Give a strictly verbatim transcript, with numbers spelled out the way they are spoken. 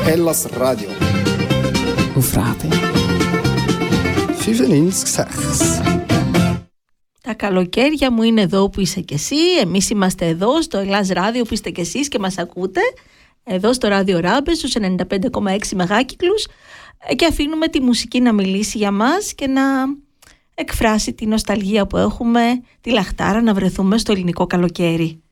Hellas Radio. Auf Radio φιφτενήντα έξι. Τα καλοκαίρια μου είναι εδώ που είσαι κι εσύ. Εμείς είμαστε εδώ στο Ελλάς Ράδιο που είστε κι εσείς και μας ακούτε. Εδώ στο Ράδιο Ράμπε στους ενενήντα πέντε κόμμα έξι μεγάκυκλους και αφήνουμε τη μουσική να μιλήσει για μας και να εκφράσει τη νοσταλγία που έχουμε, τη λαχτάρα να βρεθούμε στο ελληνικό καλοκαίρι.